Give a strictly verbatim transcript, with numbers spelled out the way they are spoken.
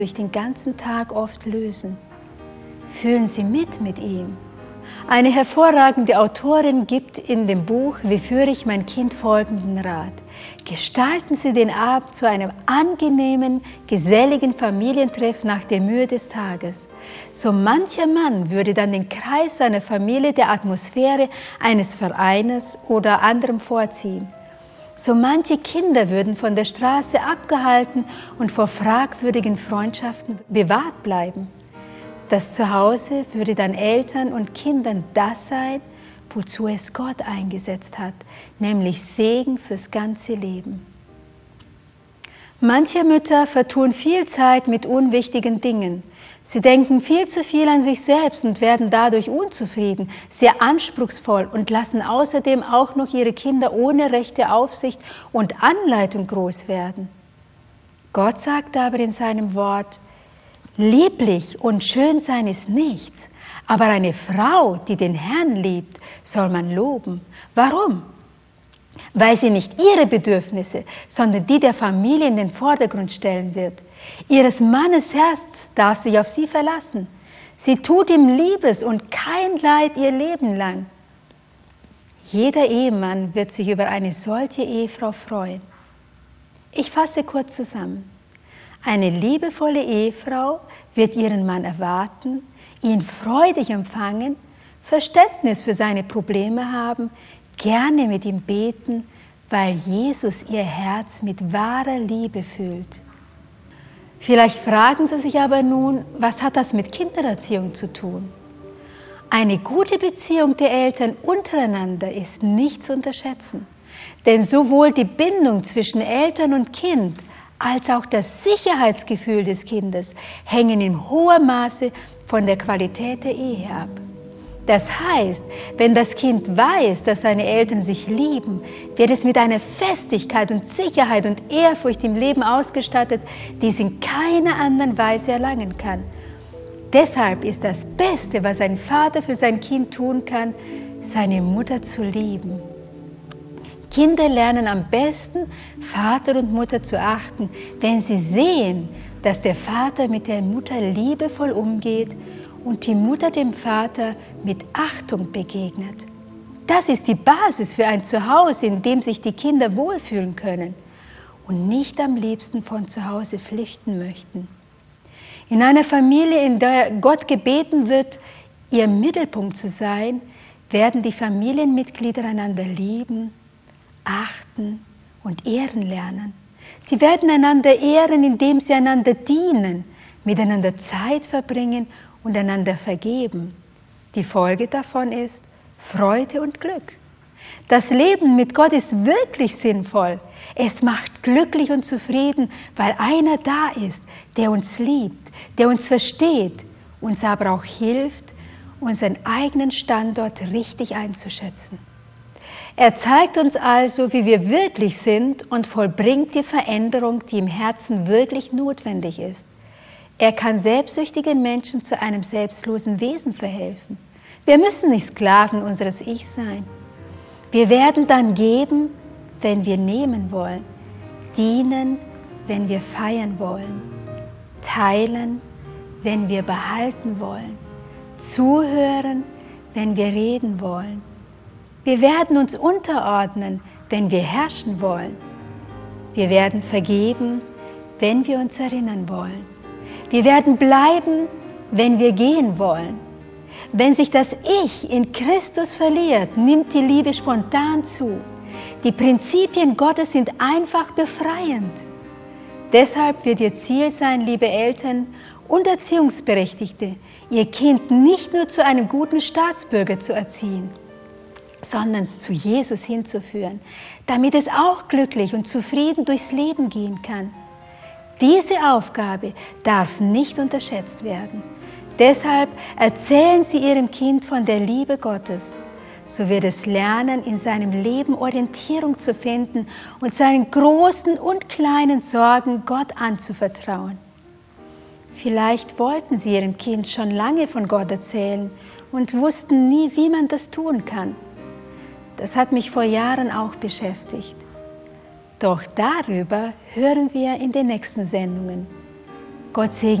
durch den ganzen Tag oft lösen. Fühlen Sie mit mit ihm. Eine hervorragende Autorin gibt in dem Buch Wie führe ich mein Kind folgenden Rat. Gestalten Sie den Abend zu einem angenehmen, geselligen Familientreff nach der Mühe des Tages. So mancher Mann würde dann den Kreis seiner Familie der Atmosphäre eines Vereines oder anderem vorziehen. So manche Kinder würden von der Straße abgehalten und vor fragwürdigen Freundschaften bewahrt bleiben. Das Zuhause würde dann Eltern und Kindern das sein, wozu es Gott eingesetzt hat, nämlich Segen fürs ganze Leben. Manche Mütter vertun viel Zeit mit unwichtigen Dingen. Sie denken viel zu viel an sich selbst und werden dadurch unzufrieden, sehr anspruchsvoll und lassen außerdem auch noch ihre Kinder ohne rechte Aufsicht und Anleitung groß werden. Gott sagt aber in seinem Wort, lieblich und schön sein ist nichts, aber eine Frau, die den Herrn liebt, soll man loben. Warum? Weil sie nicht ihre Bedürfnisse, sondern die der Familie in den Vordergrund stellen wird. Ihres Mannes Herz darf sich auf sie verlassen. Sie tut ihm Liebes und kein Leid ihr Leben lang. Jeder Ehemann wird sich über eine solche Ehefrau freuen. Ich fasse kurz zusammen. Eine liebevolle Ehefrau wird ihren Mann erwarten, ihn freudig empfangen, Verständnis für seine Probleme haben, gerne mit ihm beten, weil Jesus ihr Herz mit wahrer Liebe füllt. Vielleicht fragen Sie sich aber nun, was hat das mit Kindererziehung zu tun? Eine gute Beziehung der Eltern untereinander ist nicht zu unterschätzen, denn sowohl die Bindung zwischen Eltern und Kind als auch das Sicherheitsgefühl des Kindes hängen in hohem Maße von der Qualität der Ehe ab. Das heißt, wenn das Kind weiß, dass seine Eltern sich lieben, wird es mit einer Festigkeit und Sicherheit und Ehrfurcht im Leben ausgestattet, die es in keiner anderen Weise erlangen kann. Deshalb ist das Beste, was ein Vater für sein Kind tun kann, seine Mutter zu lieben. Kinder lernen am besten, Vater und Mutter zu achten, wenn sie sehen, dass der Vater mit der Mutter liebevoll umgeht und die Mutter dem Vater mit Achtung begegnet. Das ist die Basis für ein Zuhause, in dem sich die Kinder wohlfühlen können und nicht am liebsten von zu Hause flüchten möchten. In einer Familie, in der Gott gebeten wird, ihr Mittelpunkt zu sein, werden die Familienmitglieder einander lieben, achten und ehren lernen. Sie werden einander ehren, indem sie einander dienen, miteinander Zeit verbringen und einander vergeben. Die Folge davon ist Freude und Glück. Das Leben mit Gott ist wirklich sinnvoll. Es macht glücklich und zufrieden, weil einer da ist, der uns liebt, der uns versteht, uns aber auch hilft, unseren eigenen Standort richtig einzuschätzen. Er zeigt uns also, wie wir wirklich sind und vollbringt die Veränderung, die im Herzen wirklich notwendig ist. Er kann selbstsüchtigen Menschen zu einem selbstlosen Wesen verhelfen. Wir müssen nicht Sklaven unseres Ichs sein. Wir werden dann geben, wenn wir nehmen wollen, dienen, wenn wir feiern wollen, teilen, wenn wir behalten wollen, zuhören, wenn wir reden wollen. Wir werden uns unterordnen, wenn wir herrschen wollen. Wir werden vergeben, wenn wir uns erinnern wollen. Wir werden bleiben, wenn wir gehen wollen. Wenn sich das Ich in Christus verliert, nimmt die Liebe spontan zu. Die Prinzipien Gottes sind einfach befreiend. Deshalb wird Ihr Ziel sein, liebe Eltern und Erziehungsberechtigte, Ihr Kind nicht nur zu einem guten Staatsbürger zu erziehen, sondern zu Jesus hinzuführen, damit es auch glücklich und zufrieden durchs Leben gehen kann. Diese Aufgabe darf nicht unterschätzt werden. Deshalb erzählen Sie Ihrem Kind von der Liebe Gottes. So wird es lernen, in seinem Leben Orientierung zu finden und seinen großen und kleinen Sorgen Gott anzuvertrauen. Vielleicht wollten Sie Ihrem Kind schon lange von Gott erzählen und wussten nie, wie man das tun kann. Das hat mich vor Jahren auch beschäftigt. Doch darüber hören wir in den nächsten Sendungen. Gott segne